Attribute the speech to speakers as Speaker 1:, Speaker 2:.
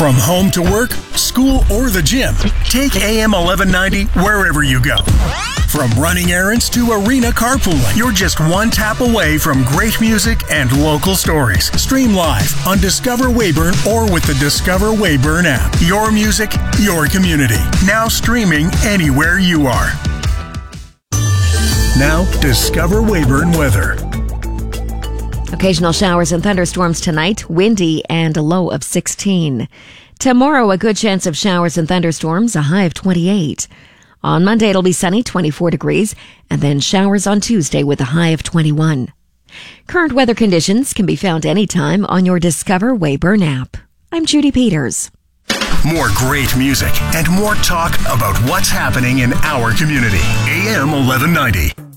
Speaker 1: From home to work, school, or the gym, take AM 1190 wherever you go. From running errands to arena carpooling, you're just one tap away from great music and local stories. Stream live on Discover Weyburn or with the Discover Weyburn app. Your music, your community. Now streaming anywhere you are. Now, Discover Weyburn weather.
Speaker 2: Occasional showers and thunderstorms tonight, windy and a low of 16. Tomorrow, a good chance of showers and thunderstorms, a high of 28. On Monday, it'll be sunny, 24 degrees, and then showers on Tuesday with a high of 21. Current weather conditions can be found anytime on your Discover Weyburn app. I'm Judy Peters.
Speaker 1: More great music and more talk about what's happening in our community. AM 1190.